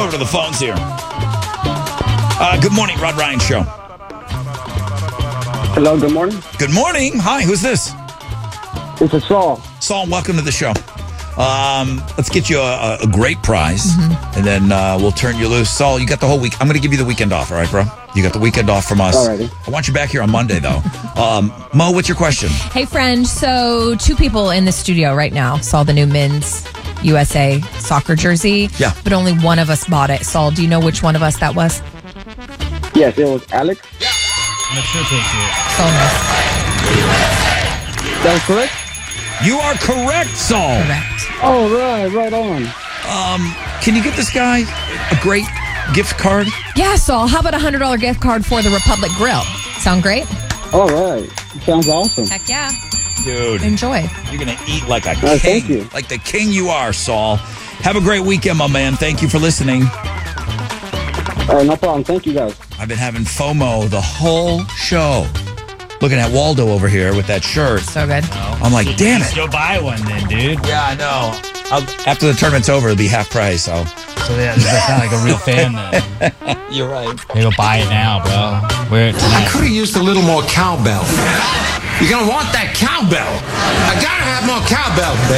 over to the phones here. Good morning, Rod Ryan Show. Hello, good morning. Good morning. Hi, who's this? This is Saul. Saul, welcome to the show. Let's get you a great prize, and then we'll turn you loose. Saul, you got the whole week. I'm going to give you the weekend off, all right, bro? You got the weekend off from us. Alrighty. I want you back here on Monday, though. Mo, what's your question? Hey, friend. So 2 people in the studio right now saw the new men's USA soccer jersey. Yeah. But only one of us bought it. Saul, do you know which one of us that was? Yes, it was Alex. I'm a true patriot. Saul knows. That was correct? You are correct, Saul. Correct. Oh, right on. Can you get this guy a great gift card? Yeah, Saul. How about a $100 gift card for the Republic Grill? Sound great? All right. Sounds awesome. Heck yeah. Dude, Enjoy. you're going to eat like a king. Thank you. Like the king you are, Saul. Have a great weekend, my man. Thank you for listening. All right, no problem. Thank you, guys. I've been having FOMO the whole show. Looking at Waldo over here with that shirt. So good. I'm like, damn it. Go buy one then, dude. Yeah, I know. After the tournament's over, it'll be half price. So So that's not like a real fan then. you're right. They go buy it now, bro. Wear it I tonight. could have used a little more cowbell. You're gonna want that cowbell. I gotta have more cowbell, baby.